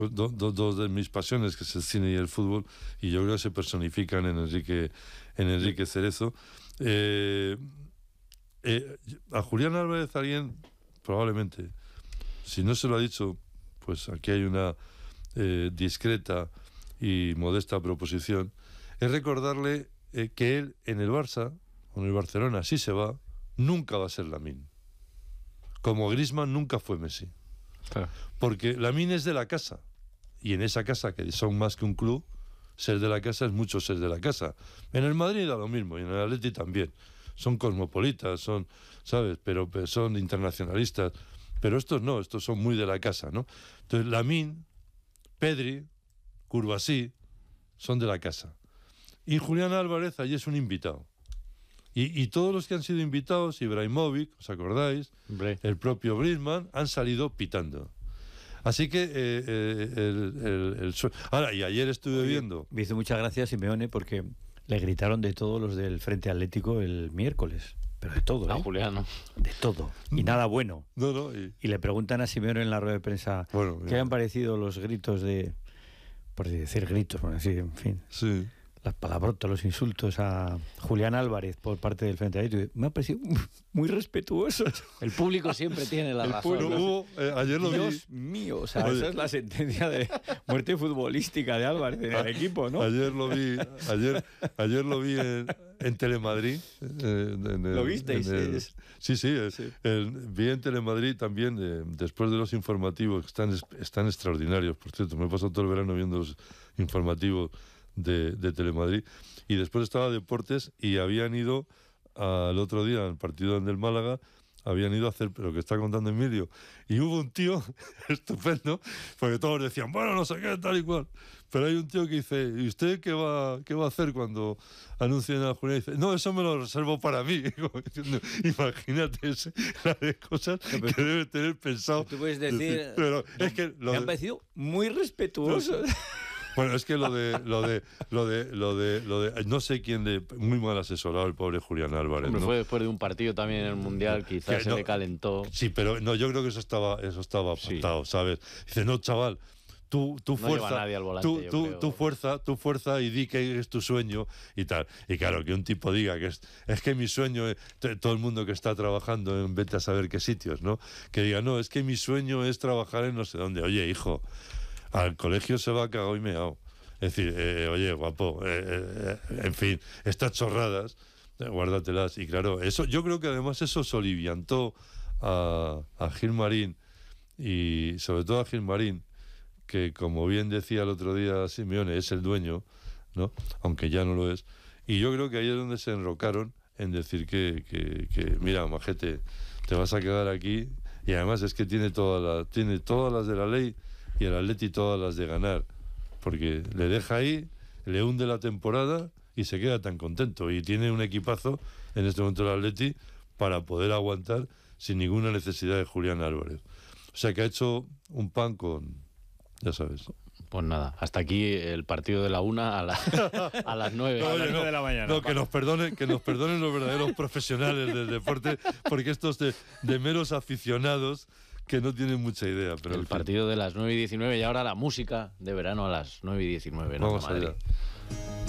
dos de mis pasiones, que es el cine y el fútbol, y yo creo que se personifican en Enrique Cerezo. A Julián Álvarez alguien, probablemente, si no se lo ha dicho, pues aquí hay una discreta y modesta proposición, es recordarle que él en el Barça, o en el Barcelona, si se va, nunca va a ser Lamine. Como Griezmann nunca fue Messi. Claro. Porque Lamine es de la casa. Y en esa casa, que son más que un club, ser de la casa es mucho ser de la casa. En el Madrid da lo mismo, y en el Atleti también. Son cosmopolitas, son, ¿sabes? Pero son internacionalistas. Pero estos no, estos son muy de la casa, ¿no? Entonces, Lamine, Pedri, Curvasí, son de la casa. Y Julián Álvarez allí es un invitado. Y todos los que han sido invitados, Ibrahimovic, ¿os acordáis? Hombre. El propio Griezmann, han salido pitando. Así que ahora, y ayer estuve viendo... Me hizo mucha gracia Simeone porque le gritaron de todos los del Frente Atlético el miércoles. Pero de todo, ¿eh? Julián, ¿no? De todo. Y nada bueno. No, y le preguntan a Simeone en la rueda de prensa, bueno, ¿qué han parecido los gritos de... Por decir gritos, por decir, en fin... Sí. Las palabrotas, los insultos a Julián Álvarez por parte del Frente Atlético, me ha parecido muy respetuosos. El público siempre tiene la razón. Ayer lo vi. Dios mío, o sea, esa es la sentencia de muerte futbolística de Álvarez en el equipo, ¿no? Ayer lo vi en Telemadrid. ¿Lo visteis? Sí. Vi en Telemadrid también, después de los informativos, que están extraordinarios, por cierto. Me he pasado todo el verano viendo los informativos de Telemadrid, y después estaba Deportes, y habían ido al otro día, al partido del Málaga, habían ido a hacer lo que está contando Emilio, y hubo un tío estupendo, porque todos decían, bueno, no sé qué, tal y cual, pero hay un tío que dice, ¿y usted qué va a hacer cuando anuncien a Julián? Y dice, no, eso me lo reservo para mí. Imagínate la de cosas que debe tener pensado. Tú puedes decir, pero es que me han parecido muy respetuosos. Bueno, es que lo de no sé quién muy mal asesorado el pobre Julián Álvarez. Hombre, ¿no? Fue después de un partido también en el Mundial, quizás se le calentó. Sí, pero no, yo creo que eso estaba apartado, ¿sabes? Dice, no, chaval, tu fuerza, tu fuerza y di que es tu sueño y tal. Y claro, que un tipo diga que es que mi sueño es, todo el mundo que está trabajando en vete a saber qué sitios, ¿no? Que diga, no, es que mi sueño es trabajar en no sé dónde. Oye, hijo, al colegio se va cagado y meao. Es decir, oye, guapo, en fin, estas chorradas, guárdatelas. Y claro, eso, yo creo que además eso soliviantó a Gilmarín, y sobre todo a Gilmarín, que como bien decía el otro día Simeone, es el dueño, ¿no? Aunque ya no lo es. Y yo creo que ahí es donde se enrocaron en decir que mira, majete, te vas a quedar aquí, y además es que tiene todas las de la ley, y el Atleti todas las de ganar, porque le deja ahí, le hunde la temporada y se queda tan contento, y tiene un equipazo en este momento el Atleti para poder aguantar sin ninguna necesidad de Julián Álvarez. O sea que ha hecho un pan con, ya sabes. Pues nada, hasta aquí el partido de la 1 a las 9. No, a las 9 de la mañana. No, que nos perdonen los verdaderos profesionales del deporte, porque estos de meros aficionados que no tienen mucha idea. Pero el partido de las 9:19, y ahora la música de verano a las 9:19. Vamos allá.